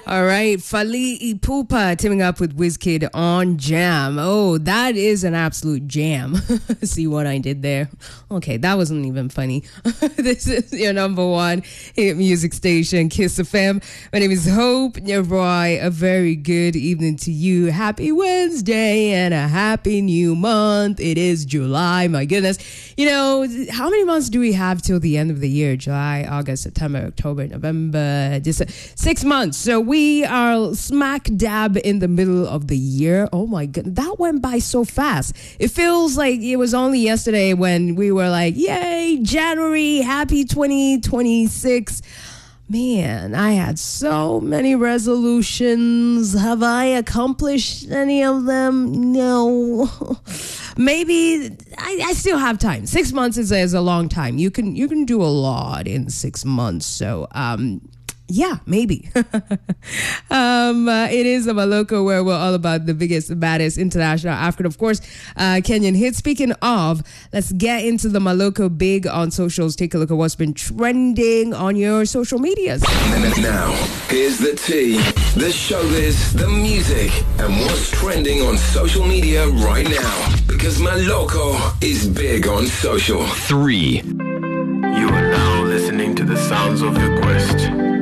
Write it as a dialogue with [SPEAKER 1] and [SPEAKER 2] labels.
[SPEAKER 1] All right, Fali Ipupa teaming up with Wizkid on Jam. Oh, that is an absolute jam. See what I did there? Okay, that wasn't even funny. This is your number one hit music station, Kiss FM. My name is Hope Nyaroi. A very good evening to you. Happy Wednesday and a happy new month. It is July, my goodness. You know, how many months do we have till the end of the year? July, August, September, October, November, December. 6 months. So we are smack dab in the middle of the year. Oh my goodness, that went by so fast. It feels like it was only yesterday when we were like, yay, January, happy 2026. Man, I had so many resolutions. Have I accomplished any of them? No. Maybe I still have time. 6 months is a long time. You can do a lot in 6 months. So yeah, maybe. It is a Maloko where we're all about the biggest, baddest international African, of course, Kenyan hits. Speaking of, let's get into the Maloko big on socials. Take a look at what's been trending on your social medias.
[SPEAKER 2] Now, here's the tea, the showbiz, the music, and what's trending on social media right now. Because Maloko is big on social.
[SPEAKER 3] 3.
[SPEAKER 4] You are now listening to the sounds of your quest.